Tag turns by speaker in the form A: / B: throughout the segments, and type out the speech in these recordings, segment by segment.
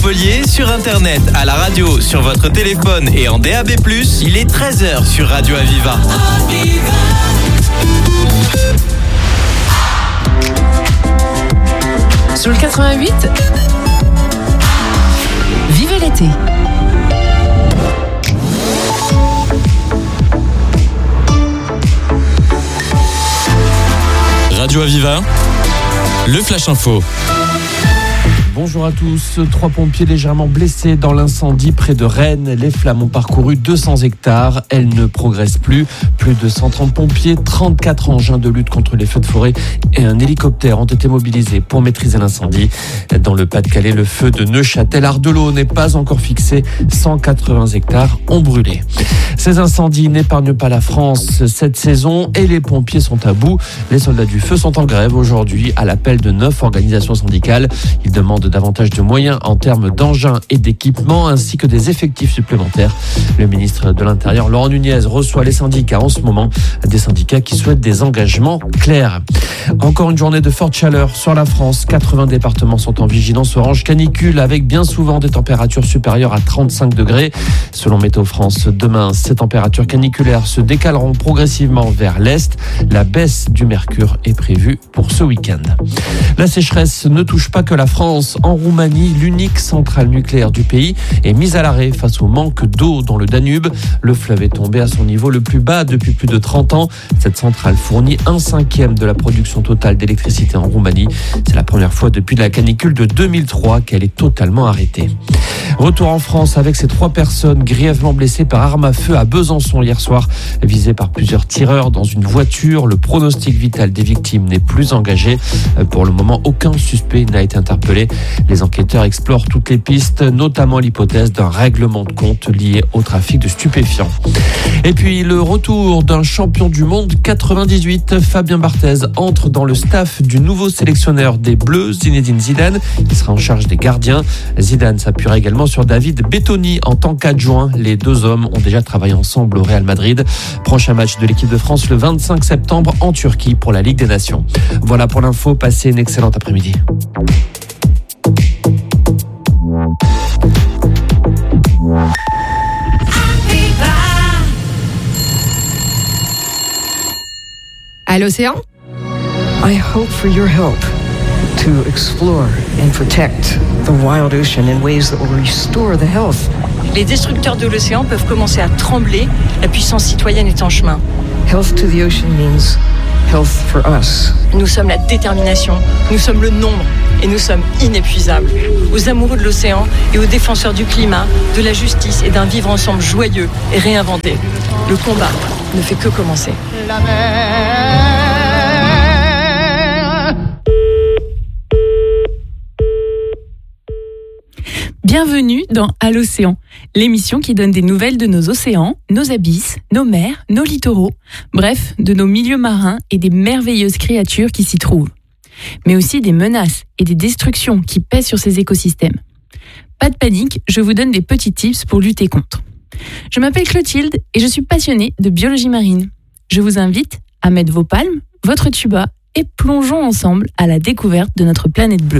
A: Montpellier, sur internet, à la radio, sur votre téléphone et en DAB+, il est 13h sur Radio Aviva.
B: Sur le 88, vivez l'été.
C: Radio Aviva, le Flash Info.
D: Bonjour à tous. 3 pompiers légèrement blessés dans l'incendie près de Rennes. Les flammes ont parcouru 200 hectares. Elles ne progressent plus. Plus de 130 pompiers, 34 engins de lutte contre les feux de forêt et un hélicoptère ont été mobilisés pour maîtriser l'incendie. Dans le Pas-de-Calais, le feu de Neuchâtel-Ardelot n'est pas encore fixé. 180 hectares ont brûlé. Ces incendies n'épargnent pas la France cette saison et les pompiers sont à bout. Les soldats du feu sont en grève aujourd'hui à l'appel de 9 organisations syndicales. Ils demandent davantage de moyens en termes d'engins et d'équipements ainsi que des effectifs supplémentaires. Le ministre de l'Intérieur, Laurent Nunez, reçoit les syndicats en ce moment, des syndicats qui souhaitent des engagements clairs. Encore une journée de forte chaleur sur la France. 80 départements sont en vigilance orange canicule avec bien souvent des températures supérieures à 35 degrés. Selon Météo France, demain, ces températures caniculaires se décaleront progressivement vers l'est. La baisse du mercure est prévue pour ce week-end. La sécheresse ne touche pas que la France. En Roumanie, l'unique centrale nucléaire du pays est mise à l'arrêt face au manque d'eau dans le Danube. Le fleuve est tombé à son niveau le plus bas depuis plus de 30 ans. Cette centrale fournit 1/5 de la production totale d'électricité en Roumanie. C'est la première fois depuis la canicule de 2003 qu'elle est totalement arrêtée. Retour en France avec ces 3 personnes grièvement blessées par arme à feu à Besançon hier soir, visées par plusieurs tireurs dans une voiture. Le pronostic vital des victimes n'est plus engagé. Pour le moment, aucun suspect n'a été interpellé. Les enquêteurs explorent toutes les pistes, notamment l'hypothèse d'un règlement de compte lié au trafic de stupéfiants. Et puis le retour d'un champion du monde 98, Fabien Barthez, entre dans le staff du nouveau sélectionneur des Bleus, Zinedine Zidane. Il sera en charge des gardiens. Zidane s'appuiera également sur David Bettoni en tant qu'adjoint. Les 2 hommes ont déjà travaillé ensemble au Real Madrid. Prochain match de l'équipe de France le 25 septembre en Turquie pour la Ligue des Nations. Voilà pour l'info, passez une excellente après-midi.
B: À l'océan?
E: I hope for your help to explore and protect the wild ocean in ways that will restore the health.
F: Les destructeurs de l'océan peuvent commencer à trembler, la puissance citoyenne est en chemin.
E: Health to the ocean means health for us.
F: Nous sommes la détermination, nous sommes le nombre et nous sommes inépuisables. Aux amoureux de l'océan et aux défenseurs du climat, de la justice et d'un vivre ensemble joyeux et réinventé. Le combat ne fait que commencer. La mer.
G: Bienvenue dans À l'océan, l'émission qui donne des nouvelles de nos océans, nos abysses, nos mers, nos littoraux, bref, de nos milieux marins et des merveilleuses créatures qui s'y trouvent. Mais aussi des menaces et des destructions qui pèsent sur ces écosystèmes. Pas de panique, je vous donne des petits tips pour lutter contre. Je m'appelle Clotilde et je suis passionnée de biologie marine. Je vous invite à mettre vos palmes, votre tuba et plongeons ensemble à la découverte de notre planète bleue.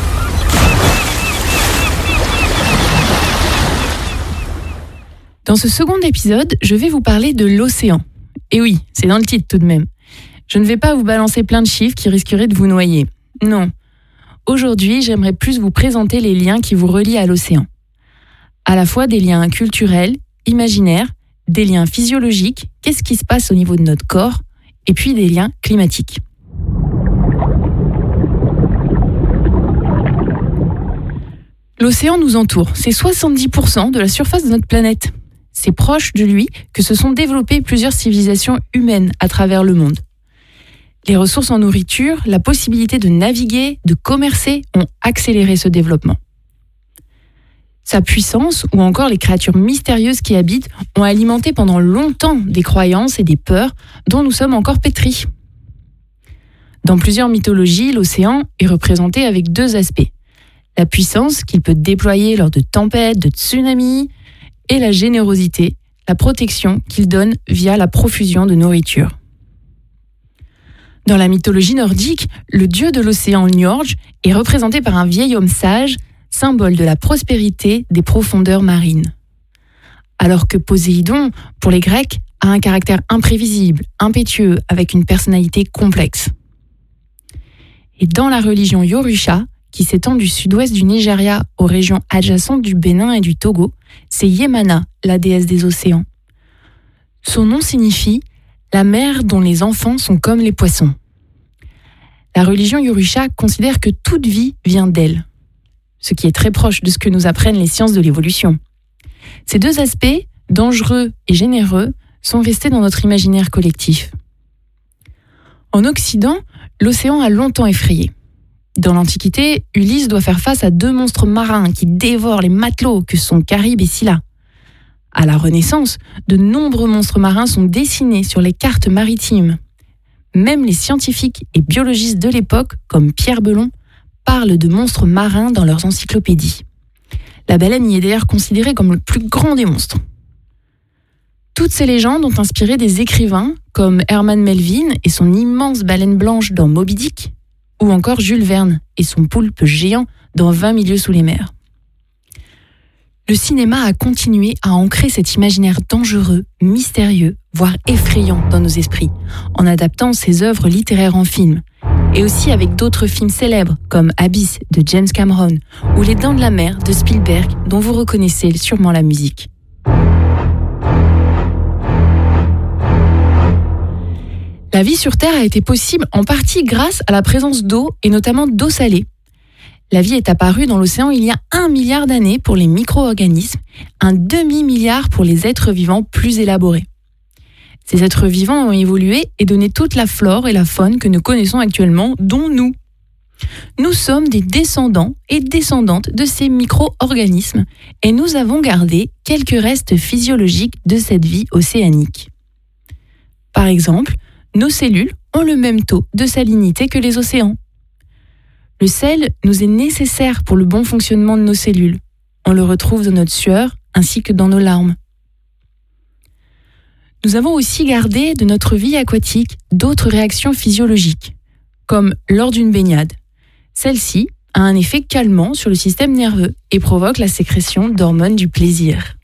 G: Dans ce second épisode, je vais vous parler de l'océan. Et oui, c'est dans le titre tout de même. Je ne vais pas vous balancer plein de chiffres qui risqueraient de vous noyer. Non. Aujourd'hui, j'aimerais plus vous présenter les liens qui vous relient à l'océan. À la fois des liens culturels, imaginaires, des liens physiologiques, qu'est-ce qui se passe au niveau de notre corps, et puis des liens climatiques. L'océan nous entoure, c'est 70% de la surface de notre planète. C'est proche de lui que se sont développées plusieurs civilisations humaines à travers le monde. Les ressources en nourriture, la possibilité de naviguer, de commercer ont accéléré ce développement. Sa puissance ou encore les créatures mystérieuses qui y habitent ont alimenté pendant longtemps des croyances et des peurs dont nous sommes encore pétris. Dans plusieurs mythologies, l'océan est représenté avec 2 aspects. La puissance qu'il peut déployer lors de tempêtes, de tsunamis, et la générosité, la protection qu'il donne via la profusion de nourriture. Dans la mythologie nordique, le dieu de l'océan Njord est représenté par un vieil homme sage, symbole de la prospérité des profondeurs marines. Alors que Poséidon, pour les Grecs, a un caractère imprévisible, impétueux, avec une personnalité complexe. Et dans la religion Yorùbá, qui s'étend du sud-ouest du Nigeria aux régions adjacentes du Bénin et du Togo, c'est Yemana, la déesse des océans. Son nom signifie « la mer dont les enfants sont comme les poissons ». La religion Yorùbá considère que toute vie vient d'elle, ce qui est très proche de ce que nous apprennent les sciences de l'évolution. Ces deux aspects, dangereux et généreux, sont restés dans notre imaginaire collectif. En Occident, l'océan a longtemps effrayé. Dans l'Antiquité, Ulysse doit faire face à 2 monstres marins qui dévorent les matelots que sont Charybde et Scylla. À la Renaissance, de nombreux monstres marins sont dessinés sur les cartes maritimes. Même les scientifiques et biologistes de l'époque, comme Pierre Belon, parlent de monstres marins dans leurs encyclopédies. La baleine y est d'ailleurs considérée comme le plus grand des monstres. Toutes ces légendes ont inspiré des écrivains comme Herman Melville et son immense baleine blanche dans Moby Dick, ou encore Jules Verne et son poulpe géant dans 20 milieux sous les mers. Le cinéma a continué à ancrer cet imaginaire dangereux, mystérieux, voire effrayant dans nos esprits, en adaptant ses œuvres littéraires en film, et aussi avec d'autres films célèbres comme Abyss de James Cameron ou Les Dents de la Mer de Spielberg, dont vous reconnaissez sûrement la musique. La vie sur Terre a été possible en partie grâce à la présence d'eau et notamment d'eau salée. La vie est apparue dans l'océan il y a 1 milliard d'années pour les micro-organismes, un demi-milliard pour les êtres vivants plus élaborés. Ces êtres vivants ont évolué et donné toute la flore et la faune que nous connaissons actuellement, dont nous. Nous sommes des descendants et descendantes de ces micro-organismes et nous avons gardé quelques restes physiologiques de cette vie océanique. Par exemple, nos cellules ont le même taux de salinité que les océans. Le sel nous est nécessaire pour le bon fonctionnement de nos cellules. On le retrouve dans notre sueur ainsi que dans nos larmes. Nous avons aussi gardé de notre vie aquatique d'autres réactions physiologiques, comme lors d'une baignade. Celle-ci a un effet calmant sur le système nerveux et provoque la sécrétion d'hormones du plaisir.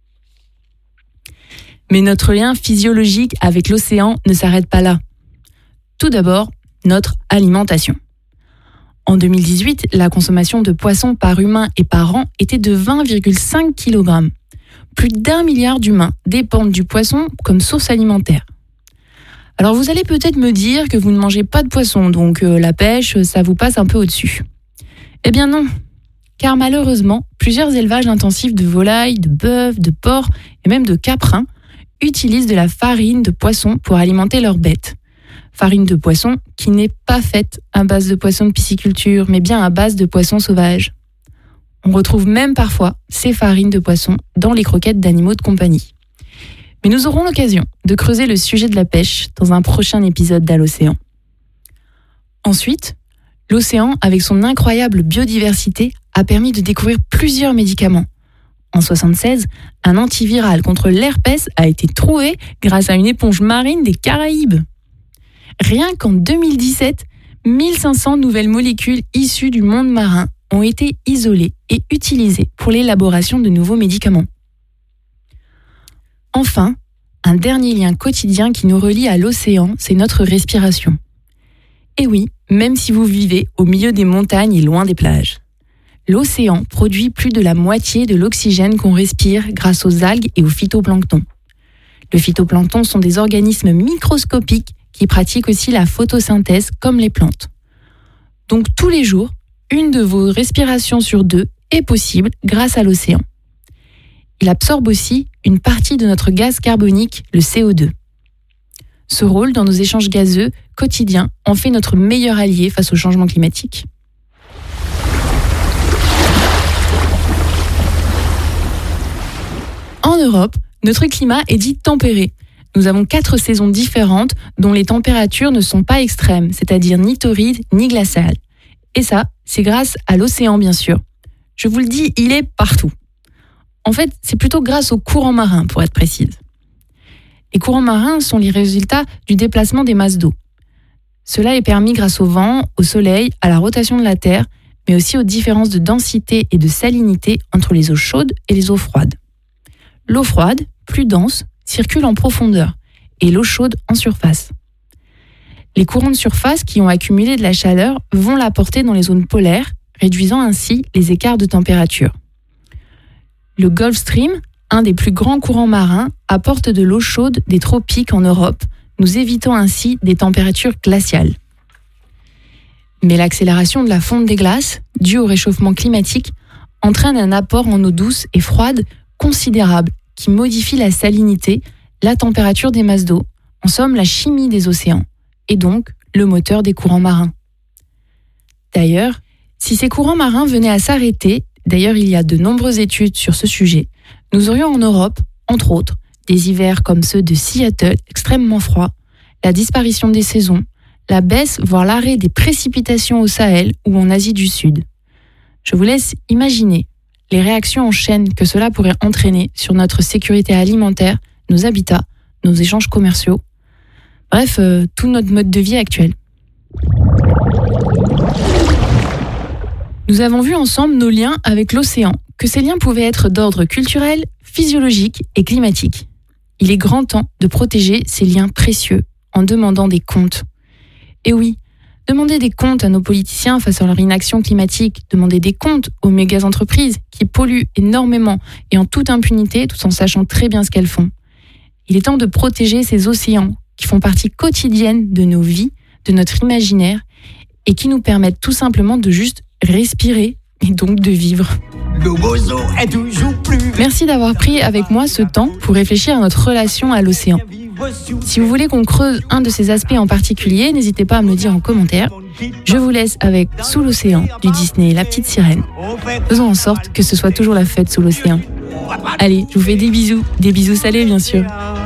G: Mais notre lien physiologique avec l'océan ne s'arrête pas là. Tout d'abord, notre alimentation. En 2018, la consommation de poissons par humain et par an était de 20,5 kg. Plus d'1 milliard d'humains dépendent du poisson comme source alimentaire. Alors vous allez peut-être me dire que vous ne mangez pas de poisson, donc la pêche, ça vous passe un peu au-dessus. Eh bien non, car malheureusement, plusieurs élevages intensifs de volailles, de bœufs, de porcs et même de caprins utilisent de la farine de poisson pour alimenter leurs bêtes. Farine de poisson qui n'est pas faite à base de poissons de pisciculture, mais bien à base de poissons sauvages. On retrouve même parfois ces farines de poisson dans les croquettes d'animaux de compagnie. Mais nous aurons l'occasion de creuser le sujet de la pêche dans un prochain épisode d'À l'Océan. Ensuite, l'océan, avec son incroyable biodiversité, a permis de découvrir plusieurs médicaments. En 1976, un antiviral contre l'herpès a été trouvé grâce à une éponge marine des Caraïbes. Rien qu'en 2017, 1500 nouvelles molécules issues du monde marin ont été isolées et utilisées pour l'élaboration de nouveaux médicaments. Enfin, un dernier lien quotidien qui nous relie à l'océan, c'est notre respiration. Et oui, même si vous vivez au milieu des montagnes et loin des plages. L'océan produit plus de la moitié de l'oxygène qu'on respire grâce aux algues et au phytoplancton. Le phytoplancton sont des organismes microscopiques qui pratiquent aussi la photosynthèse comme les plantes. Donc tous les jours, une de vos respirations sur 2 est possible grâce à l'océan. Il absorbe aussi une partie de notre gaz carbonique, le CO2. Ce rôle dans nos échanges gazeux quotidiens en fait notre meilleur allié face au changement climatique. En Europe, notre climat est dit tempéré. Nous avons 4 saisons différentes dont les températures ne sont pas extrêmes, c'est-à-dire ni torrides ni glaciales. Et ça, c'est grâce à l'océan bien sûr. Je vous le dis, il est partout. En fait, c'est plutôt grâce aux courants marins pour être précise. Les courants marins sont les résultats du déplacement des masses d'eau. Cela est permis grâce au vent, au soleil, à la rotation de la Terre, mais aussi aux différences de densité et de salinité entre les eaux chaudes et les eaux froides. L'eau froide, plus dense, circule en profondeur et l'eau chaude en surface. Les courants de surface qui ont accumulé de la chaleur vont la porter dans les zones polaires, réduisant ainsi les écarts de température. Le Gulf Stream, un des plus grands courants marins, apporte de l'eau chaude des tropiques en Europe, nous évitant ainsi des températures glaciales. Mais l'accélération de la fonte des glaces, due au réchauffement climatique, entraîne un apport en eau douce et froide considérable qui modifie la salinité, la température des masses d'eau, en somme la chimie des océans, et donc le moteur des courants marins. D'ailleurs, si ces courants marins venaient à s'arrêter, d'ailleurs il y a de nombreuses études sur ce sujet, nous aurions en Europe, entre autres, des hivers comme ceux de Seattle extrêmement froids, la disparition des saisons, la baisse voire l'arrêt des précipitations au Sahel ou en Asie du Sud. Je vous laisse imaginer les réactions en chaîne que cela pourrait entraîner sur notre sécurité alimentaire, nos habitats, nos échanges commerciaux, bref, tout notre mode de vie actuel. Nous avons vu ensemble nos liens avec l'océan, que ces liens pouvaient être d'ordre culturel, physiologique et climatique. Il est grand temps de protéger ces liens précieux en demandant des comptes. Et oui, demander des comptes à nos politiciens face à leur inaction climatique, demander des comptes aux méga-entreprises qui polluent énormément et en toute impunité tout en sachant très bien ce qu'elles font. Il est temps de protéger ces océans qui font partie quotidienne de nos vies, de notre imaginaire et qui nous permettent tout simplement de juste respirer et donc de vivre. Merci d'avoir pris avec moi ce temps pour réfléchir à notre relation à l'océan. Si vous voulez qu'on creuse un de ces aspects en particulier, n'hésitez pas à me le dire en commentaire. Je vous laisse avec Sous l'océan du Disney La Petite Sirène. Faisons en sorte que ce soit toujours la fête sous l'océan. Allez, je vous fais des bisous salés bien sûr.